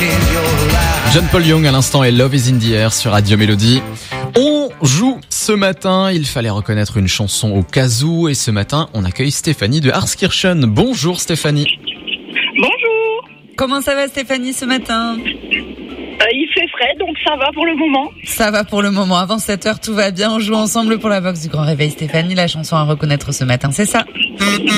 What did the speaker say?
John Paul Young à l'instant et Love is in the air sur Radio Mélodie. On joue ce matin, il fallait reconnaître une chanson au kazoo et ce matin on accueille Stéphanie de Harskirchen. Bonjour Stéphanie. Bonjour. Comment ça va Stéphanie ce matin ? Il fait frais donc ça va pour le moment. Ça va pour le moment, avant 7h tout va bien, on joue ensemble pour la box du Grand Réveil. Stéphanie, la chanson à reconnaître ce matin, c'est ça ?